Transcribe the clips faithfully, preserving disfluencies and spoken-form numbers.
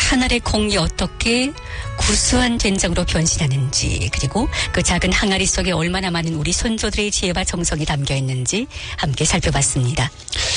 한 알의 콩이 어떻게 구수한 된장으로 변신하는지, 그리고 그 작은 항아리 속에 얼마나 많은 우리 손조들의 지혜와 정성이 담겨 있는지 함께 살펴봤습니다.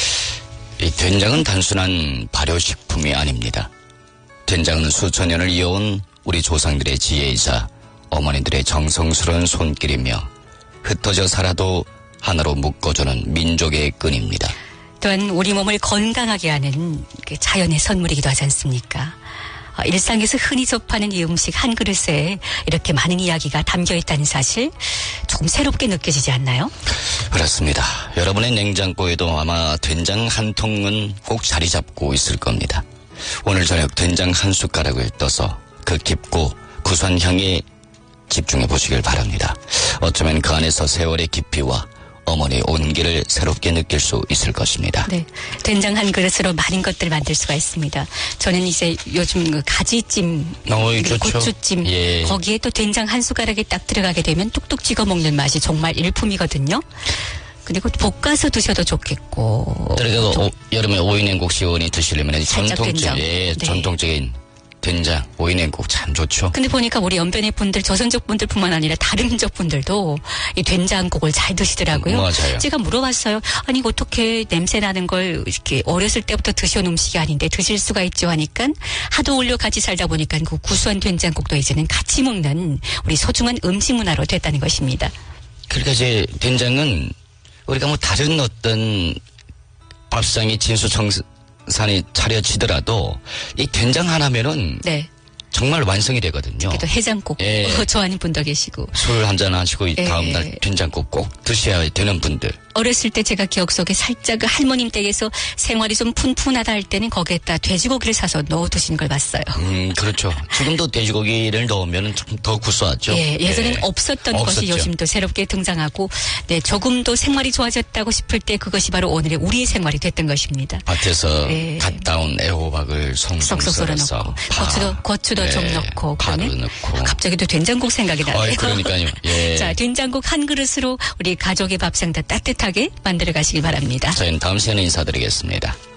이 된장은 단순한 발효식품이 아닙니다. 된장은 수천 년을 이어온 우리 조상들의 지혜이자 어머니들의 정성스러운 손길이며 흩어져 살아도 하나로 묶어주는 민족의 끈입니다. 또한 우리 몸을 건강하게 하는 그 자연의 선물이기도 하지 않습니까? 어, 일상에서 흔히 접하는 이 음식 한 그릇에 이렇게 많은 이야기가 담겨 있다는 사실 조금 새롭게 느껴지지 않나요? 그렇습니다. 여러분의 냉장고에도 아마 된장 한 통은 꼭 자리 잡고 있을 겁니다. 오늘 저녁 된장 한 숟가락을 떠서 그 깊고 구수한 향에 집중해 보시길 바랍니다. 어쩌면 그 안에서 세월의 깊이와 어머니의 온기를 새롭게 느낄 수 있을 것입니다. 네, 된장 한 그릇으로 많은 것들을 만들 수가 있습니다. 저는 이제 요즘 그 가지찜, 어이, 그리고 좋죠. 고추찜, 예. 거기에 또 된장 한 숟가락이 딱 들어가게 되면 뚝뚝 찍어 먹는 맛이 정말 일품이거든요. 그리고 볶아서 드셔도 좋겠고. 그리고 오, 여름에 오이냉국 시원히 드시려면 살짝 전통적, 된장. 예, 네. 전통적인 된장, 오이냉국 참 좋죠. 근데 보니까 우리 연변의 분들, 조선족 분들뿐만 아니라 다른 민족 분들도 이 된장국을 잘 드시더라고요. 맞아요. 제가 물어봤어요. 아니 이거 어떻게 냄새 나는 걸 이렇게 어렸을 때부터 드셔온 음식이 아닌데 드실 수가 있죠 하니까 하도 올려 같이 살다 보니까 그 구수한 된장국도 이제는 같이 먹는 우리 소중한 음식 문화로 됐다는 것입니다. 그러니까 이제 된장은 우리가 뭐 다른 어떤 밥상이 진수청산이 차려지더라도 이 된장 하나면은 네. 정말 완성이 되거든요. 또 해장국 예. 좋아하는 분도 계시고. 술 한잔 하시고 예. 다음날 된장국 꼭 드셔야 되는 분들. 어렸을 때 제가 기억 속에 살짝 그 할머님 댁에서 생활이 좀 푼푼하다 할 때는 거기에다 돼지고기를 사서 넣어 두시는 걸 봤어요. 음, 그렇죠. 지금도 돼지고기를 넣으면 좀 더 구수하죠. 예, 예전엔 예. 없었던 없었죠. 것이 요즘도 새롭게 등장하고, 네, 조금 더 생활이 좋아졌다고 싶을 때 그것이 바로 오늘의 우리의 생활이 됐던 것입니다. 밭에서 예. 갓 따온 애호박을 송송 쏙쏙 썰어 썰어서 넣고, 파, 고추도, 고추도 좀 예, 넣고, 파도 그다음에 넣고. 갑자기 또 된장국 생각이 나네요. 어이, 그러니까요. 예. 자, 된장국 한 그릇으로 우리 가족의 밥상 다 따뜻하게 만들어 가시길 바랍니다. 저희는 다음 시간에 인사드리겠습니다.